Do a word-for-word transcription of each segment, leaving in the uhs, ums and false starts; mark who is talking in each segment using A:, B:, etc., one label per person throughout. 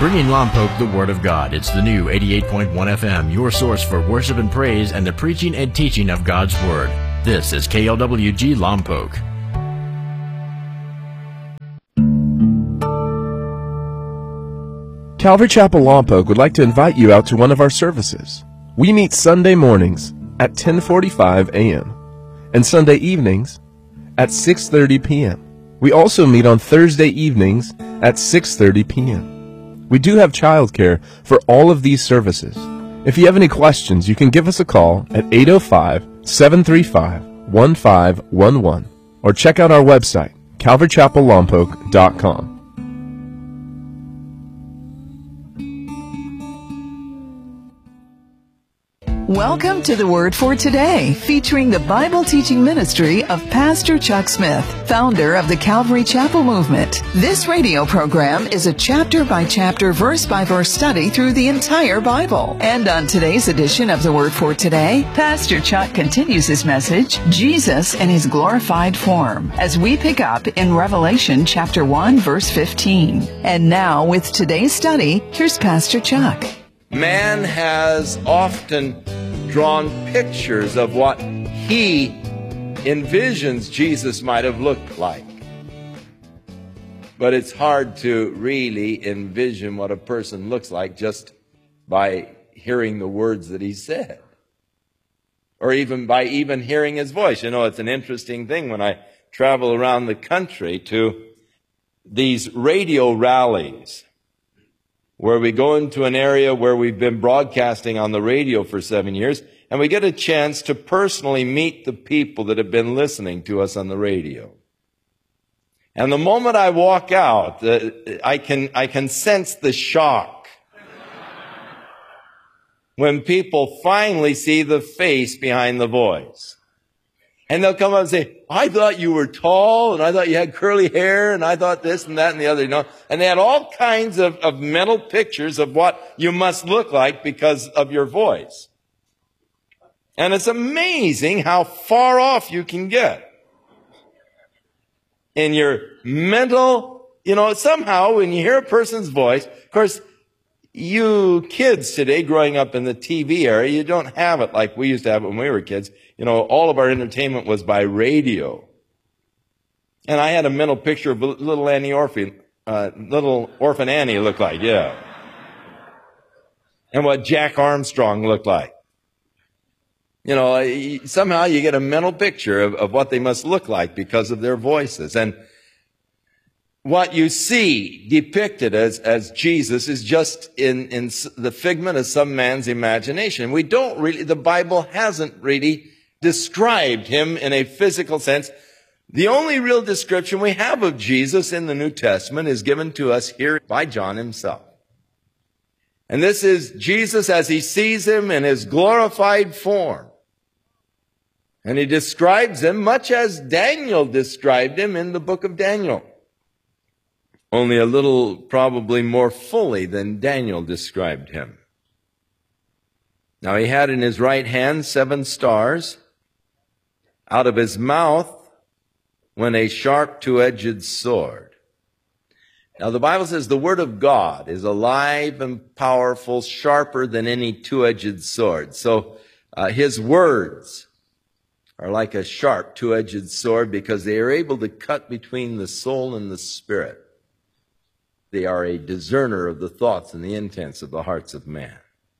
A: Bringing Lompoc the Word of God. It's the new eighty-eight point one F M, your source for worship and praise and the preaching and teaching of God's Word. This is K L W G Lompoc.
B: Calvary Chapel Lompoc would like to invite you out to one of our services. We meet Sunday mornings at ten forty-five a.m. and Sunday evenings at six thirty p.m. We also meet on Thursday evenings at six thirty p.m. We do have childcare for all of these services. If you have any questions, you can give us a call at eight oh five, seven three five, one five one one or check out our website, calvary chapel lompoc dot com.
C: Welcome to the Word for Today, featuring the Bible teaching ministry of Pastor Chuck Smith, founder of the Calvary Chapel Movement. This radio program is a chapter-by-chapter, verse-by-verse study through the entire Bible. And on today's edition of the Word for Today, Pastor Chuck continues his message, Jesus in His Glorified Form, as we pick up in Revelation chapter one, verse fifteen. And now, with today's study, here's Pastor Chuck.
D: Man has often drawn pictures of what he envisions Jesus might have looked like. But it's hard to really envision what a person looks like just by hearing the words that he said. Or even by even hearing his voice. You know, it's an interesting thing when I travel around the country to these radio rallies, where we go into an area where we've been broadcasting on the radio for seven years, and we get a chance to personally meet the people that have been listening to us on the radio. And the moment I walk out, uh, I can I can sense the shock when people finally see the face behind the voice. And they'll come up and say, I thought you were tall, and I thought you had curly hair, and I thought this and that and the other, you know. And they had all kinds of, of mental pictures of what you must look like because of your voice. And it's amazing how far off you can get in your mental, you know, somehow when you hear a person's voice, of course, you kids today growing up in the T V era, you don't have it like we used to have it when we were kids. You know, all of our entertainment was by radio. And I had a mental picture of little Annie Orphan, uh, little Orphan Annie looked like, yeah. And what Jack Armstrong looked like. You know, somehow you get a mental picture of, of what they must look like because of their voices. And what you see depicted as, as Jesus is just in, in the figment of some man's imagination. We don't really, the Bible hasn't really described him in a physical sense. The only real description we have of Jesus in the New Testament is given to us here by John himself. And this is Jesus as he sees him in his glorified form. And he describes him much as Daniel described him in the book of Daniel. Only a little, probably more fully than Daniel described him. Now he had in his right hand seven stars. Out of his mouth went a sharp two-edged sword. Now the Bible says the word of God is alive and powerful, sharper than any two-edged sword. So uh, his words are like a sharp two-edged sword because they are able to cut between the soul and the spirit. They are a discerner of the thoughts and the intents of the hearts of man.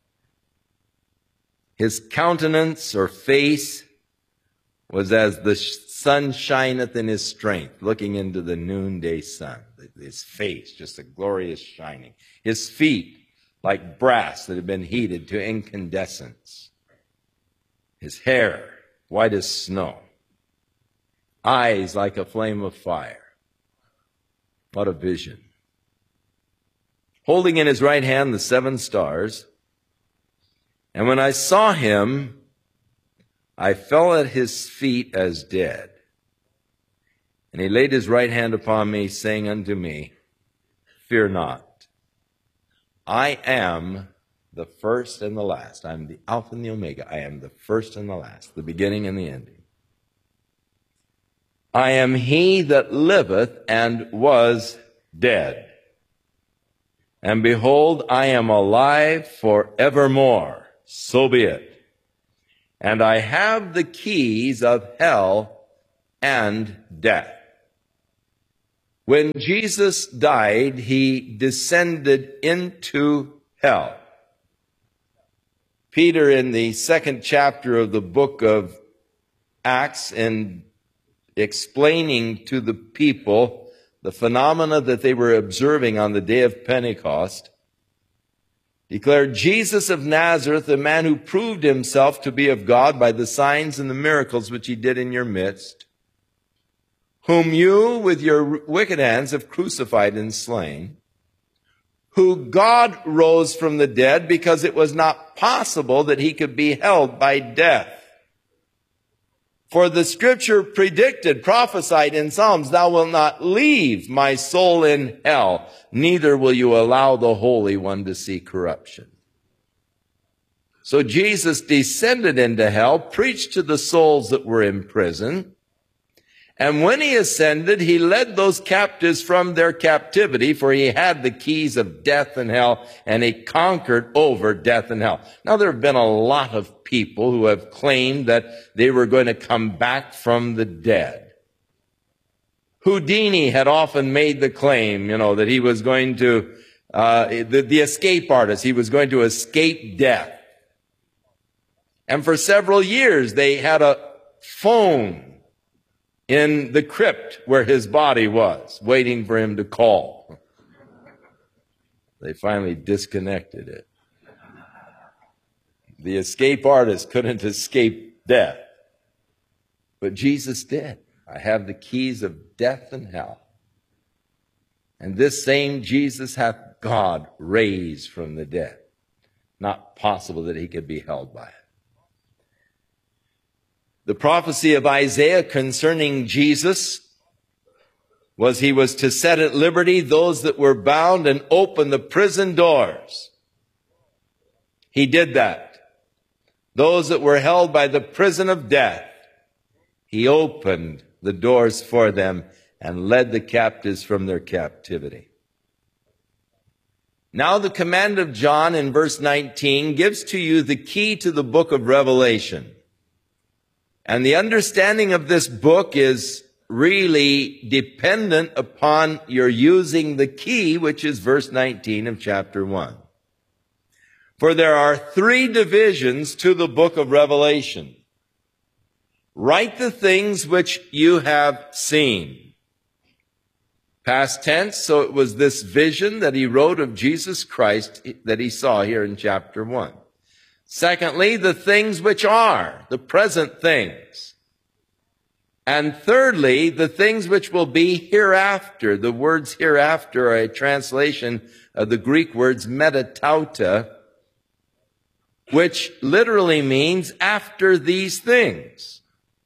D: His countenance or face was as the sun shineth in his strength, looking into the noonday sun. His face, just a glorious shining. His feet, like brass that had been heated to incandescence. His hair, white as snow. Eyes like a flame of fire. What a vision. Holding in his right hand the seven stars. And when I saw him, I fell at his feet as dead. And he laid his right hand upon me, saying unto me, Fear not. I am the first and the last. I am the Alpha and the Omega. I am the first and the last, the beginning and the ending. I am he that liveth and was dead. And behold, I am alive forevermore. So be it. And I have the keys of hell and death. When Jesus died, he descended into hell. Peter, in the second chapter of the book of Acts, in explaining to the people the phenomena that they were observing on the day of Pentecost, declared, Jesus of Nazareth, a man who proved himself to be of God by the signs and the miracles which he did in your midst, whom you with your wicked hands have crucified and slain, who God rose from the dead because it was not possible that he could be held by death. For the scripture predicted, prophesied in Psalms, thou wilt not leave my soul in hell, neither will you allow the Holy One to see corruption. So Jesus descended into hell, preached to the souls that were in prison, and when he ascended, he led those captives from their captivity, for he had the keys of death and hell, and he conquered over death and hell. Now, there have been a lot of people who have claimed that they were going to come back from the dead. Houdini had often made the claim, you know, that he was going to, uh, the, the escape artist, he was going to escape death. And for several years, they had a phone in the crypt where his body was, waiting for him to call. They finally disconnected it. The escape artist couldn't escape death, but Jesus did. I have the keys of death and hell. And this same Jesus hath God raised from the dead. Not possible that he could be held by it. The prophecy of Isaiah concerning Jesus was he was to set at liberty those that were bound and open the prison doors. He did that. Those that were held by the prison of death, he opened the doors for them and led the captives from their captivity. Now the command of John in verse nineteen gives to you the key to the book of Revelation. And the understanding of this book is really dependent upon your using the key, which is verse nineteen of chapter one. For there are three divisions to the book of Revelation. Write the things which you have seen. Past tense, so it was this vision that he wrote of Jesus Christ that he saw here in chapter one. Secondly, the things which are, the present things. And thirdly, the things which will be hereafter. The words hereafter are a translation of the Greek words metatauta, which literally means after these things.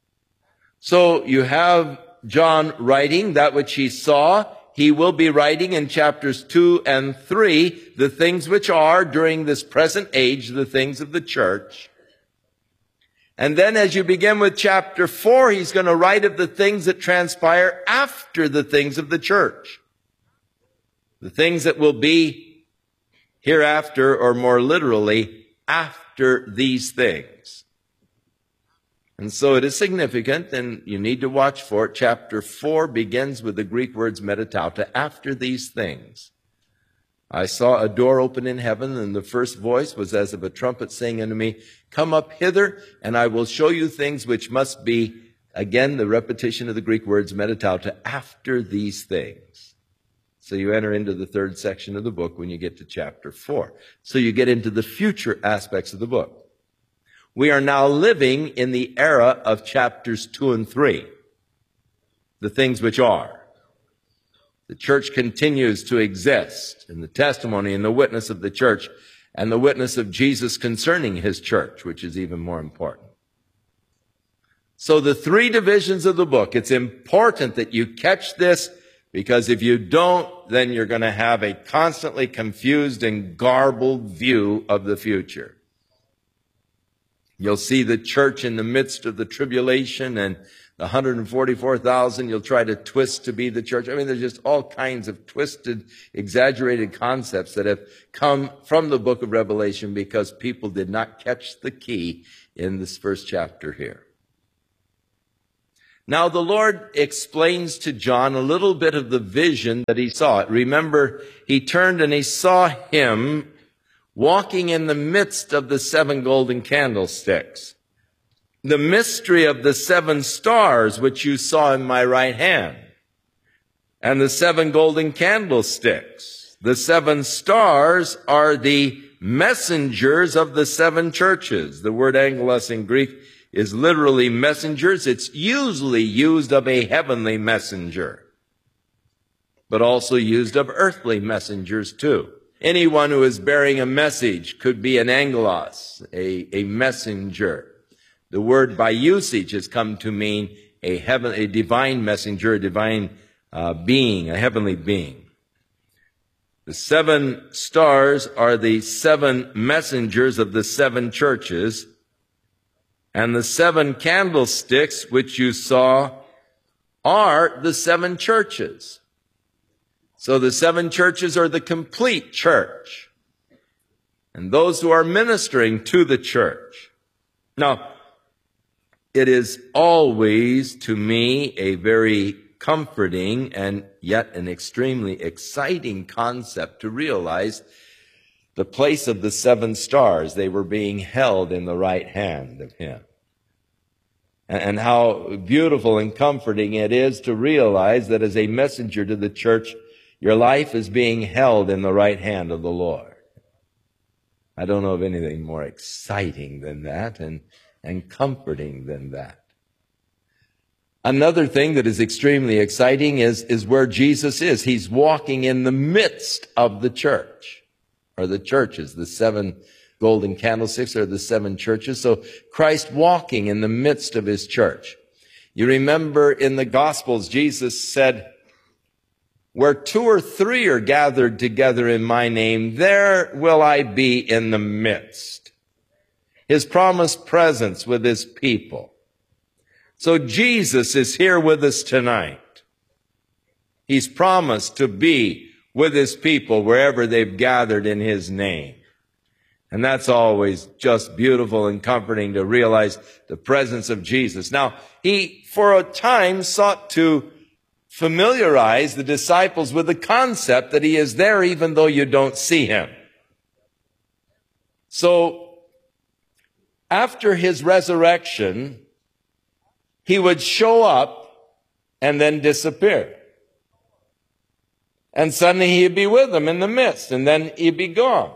D: So you have John writing that which he saw. He will be writing in chapters two and three, the things which are during this present age, the things of the church. And then as you begin with chapter four, he's going to write of the things that transpire after the things of the church. The things that will be hereafter, or more literally, after these things. And so it is significant, and you need to watch for it. Chapter four begins with the Greek words metatauta, after these things. I saw a door open in heaven, and the first voice was as of a trumpet saying unto me, come up hither, and I will show you things which must be, again, the repetition of the Greek words metatauta, after these things. So you enter into the third section of the book when you get to chapter four. So you get into the future aspects of the book. We are now living in the era of chapters two and three, the things which are. The church continues to exist, and the testimony and the witness of the church and the witness of Jesus concerning his church, which is even more important. So the three divisions of the book, it's important that you catch this, because if you don't, then you're going to have a constantly confused and garbled view of the future. You'll see the church in the midst of the tribulation, and The one hundred forty-four thousand you'll try to twist to be the church. I mean, there's just all kinds of twisted, exaggerated concepts that have come from the book of Revelation because people did not catch the key in this first chapter here. Now, the Lord explains to John a little bit of the vision that he saw. Remember, he turned and he saw him walking in the midst of the seven golden candlesticks. The mystery of the seven stars, which you saw in my right hand, and the seven golden candlesticks. The seven stars are the messengers of the seven churches. The word angelos in Greek is literally messengers. It's usually used of a heavenly messenger, but also used of earthly messengers too. Anyone who is bearing a message could be an angelos, a, a messenger. The word by usage has come to mean a heaven, a divine messenger, a divine uh, being, a heavenly being. The seven stars are the seven messengers of the seven churches, and the seven candlesticks which you saw are the seven churches. So the seven churches are the complete church, and those who are ministering to the church. Now, it is always, to me, a very comforting and yet an extremely exciting concept to realize the place of the seven stars. They were being held in the right hand of him. And how beautiful and comforting it is to realize that as a messenger to the church, your life is being held in the right hand of the Lord. I don't know of anything more exciting than that and and comforting than that. Another thing that is extremely exciting is, is where Jesus is. He's walking in the midst of the church, or the churches. The seven golden candlesticks are the seven churches. So Christ walking in the midst of his church. You remember in the Gospels, Jesus said, where two or three are gathered together in my name, there will I be in the midst. His promised presence with his people. So Jesus is here with us tonight. He's promised to be with his people wherever they've gathered in his name. And that's always just beautiful and comforting to realize the presence of Jesus. Now, he, for a time, sought to familiarize the disciples with the concept that he is there even though you don't see him. So, after his resurrection, he would show up and then disappear. And suddenly he'd be with them in the midst, and then he'd be gone.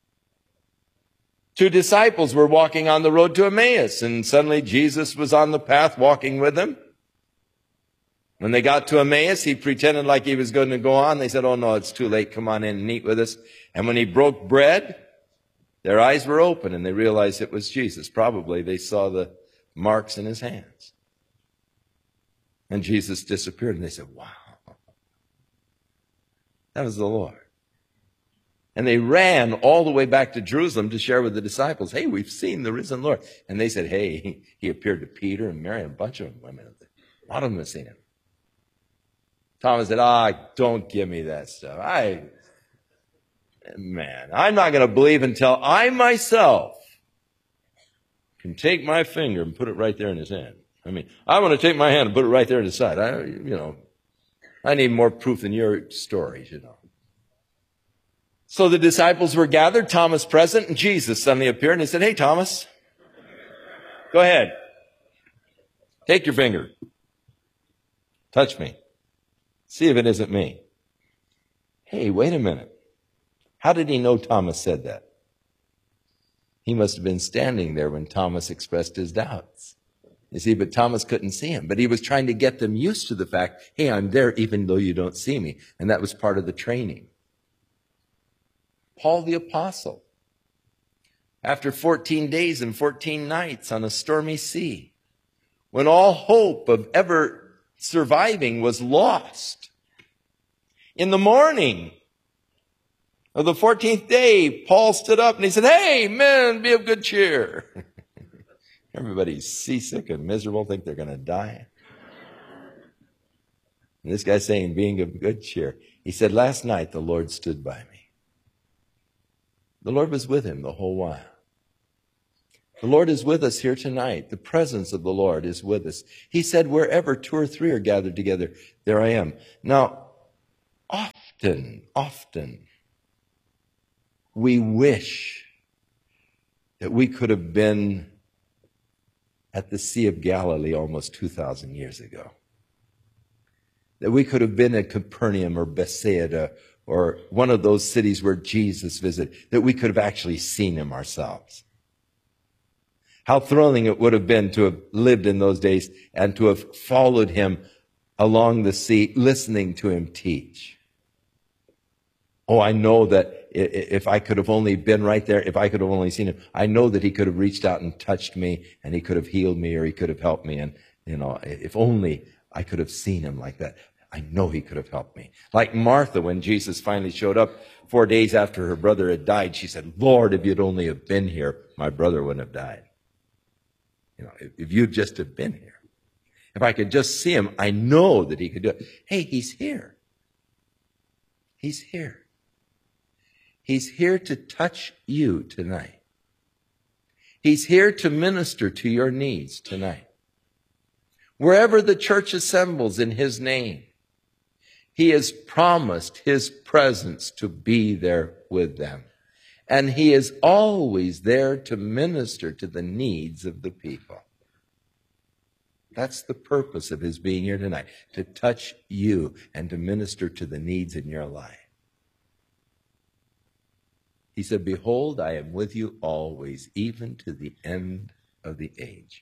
D: Two disciples were walking on the road to Emmaus, and suddenly Jesus was on the path walking with them. When they got to Emmaus, he pretended like he was going to go on. They said, oh no, it's too late. Come on in and eat with us. And when he broke bread, their eyes were open and they realized it was Jesus. Probably they saw the marks in his hands. And Jesus disappeared and they said, wow, that was the Lord. And they ran all the way back to Jerusalem to share with the disciples, hey, we've seen the risen Lord. And they said, hey, he appeared to Peter and Mary and a bunch of women. A lot of them have seen him. Thomas said, ah, don't give me that stuff. I... Man, I'm not going to believe until I myself can take my finger and put it right there in his hand. I mean, I want to take my hand and put it right there in his side. I, you know, I need more proof than your stories, you know. So the disciples were gathered, Thomas present, and Jesus suddenly appeared and he said, hey, Thomas, go ahead. Take your finger. Touch me. See if it isn't me. Hey, wait a minute. How did he know Thomas said that? He must have been standing there when Thomas expressed his doubts. You see, but Thomas couldn't see him. But he was trying to get them used to the fact, hey, I'm there even though you don't see me. And that was part of the training. Paul the Apostle, after fourteen days and fourteen nights on a stormy sea, when all hope of ever surviving was lost, in the morning of the fourteenth day, Paul stood up and he said, hey, men, be of good cheer. Everybody's seasick and miserable, think they're going to die. And this guy's saying, being of good cheer. He said, last night the Lord stood by me. The Lord was with him the whole while. The Lord is with us here tonight. The presence of the Lord is with us. He said, wherever two or three are gathered together, there I am. Now, often, often, we wish that we could have been at the Sea of Galilee almost two thousand years ago. That we could have been at Capernaum or Bethsaida or one of those cities where Jesus visited. That we could have actually seen him ourselves. How thrilling it would have been to have lived in those days and to have followed him along the sea, listening to him teach. Oh, I know that if I could have only been right there, if I could have only seen him, I know that he could have reached out and touched me, and he could have healed me, or he could have helped me. And, you know, if only I could have seen him like that. I know he could have helped me. Like Martha, when Jesus finally showed up four days after her brother had died, she said, Lord, if you'd only have been here, my brother wouldn't have died. You know, if, if you'd just have been here. If I could just see him, I know that he could do it. Hey, he's here. He's here. He's here to touch you tonight. He's here to minister to your needs tonight. Wherever the church assembles in his name, he has promised his presence to be there with them. And he is always there to minister to the needs of the people. That's the purpose of his being here tonight, to touch you and to minister to the needs in your life. He said, behold, I am with you always, even to the end of the age.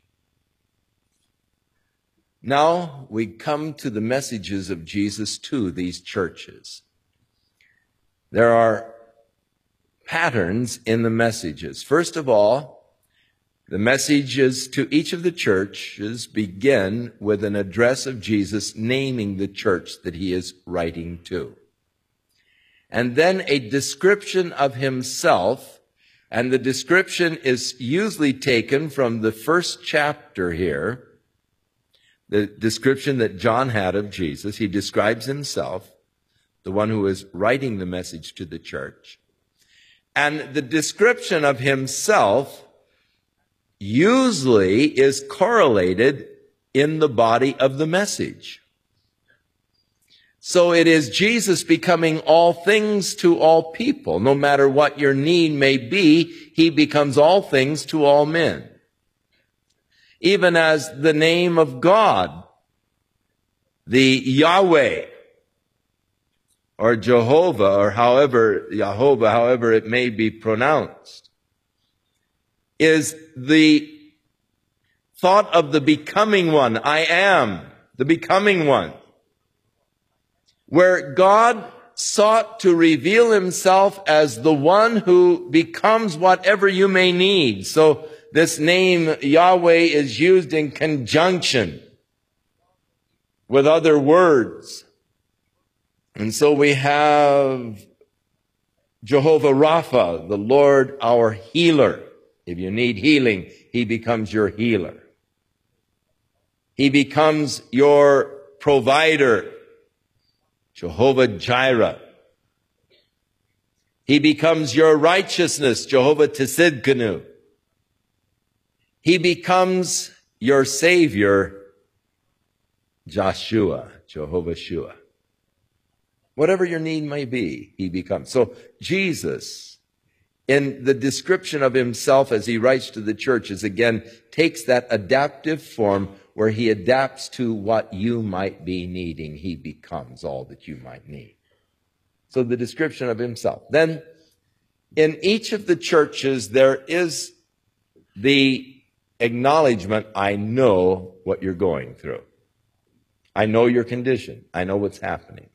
D: Now we come to the messages of Jesus to these churches. There are patterns in the messages. First of all, the messages to each of the churches begin with an address of Jesus naming the church that he is writing to. And then a description of himself, and the description is usually taken from the first chapter here, the description that John had of Jesus. He describes himself, the one who is writing the message to the church. And the description of himself usually is correlated in the body of the message. So it is Jesus becoming all things to all people. No matter what your need may be, he becomes all things to all men. Even as the name of God, the Yahweh, or Jehovah, or however, Jehovah, however it may be pronounced, is the thought of the becoming one. I am the becoming one. Where God sought to reveal himself as the one who becomes whatever you may need. So this name Yahweh is used in conjunction with other words. And so we have Jehovah Rapha, the Lord our healer. If you need healing, he becomes your healer. He becomes your provider, Jehovah Jireh. He becomes your righteousness, Jehovah Tsidkenu. He becomes your Savior, Joshua, Jehovah Shua. Whatever your need may be, he becomes. So Jesus, in the description of himself as he writes to the churches, again, takes that adaptive form where he adapts to what you might be needing. He becomes all that you might need. So the description of himself. Then, in each of the churches, there is the acknowledgement, I know what you're going through. I know your condition. I know what's happening.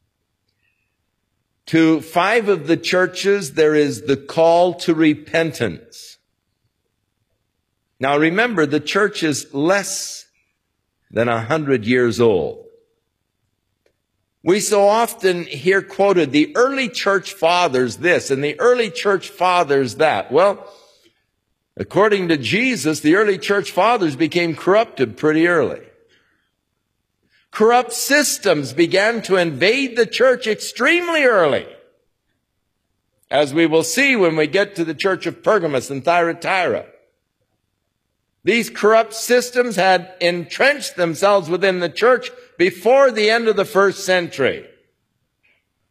D: To five of the churches, there is the call to repentance. Now remember, the church is less than a hundred years old. We so often hear quoted the early church fathers this and the early church fathers that. Well, according to Jesus, the early church fathers became corrupted pretty early. corrupt systems began to invade the church extremely early, as we will see when we get to the church of Pergamos and Thyatira. These corrupt systems had entrenched themselves within the church before the end of the first century.